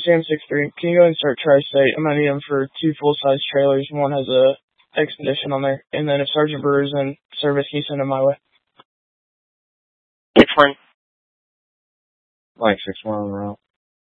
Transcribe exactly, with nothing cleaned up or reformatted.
Sam six three. Can you go and start Tri-State? I'm going to need them for two full-size trailers. One has a Expedition on there. And then if Sergeant Brewer's in service, can you send them my way? Six one. Like six one on the route.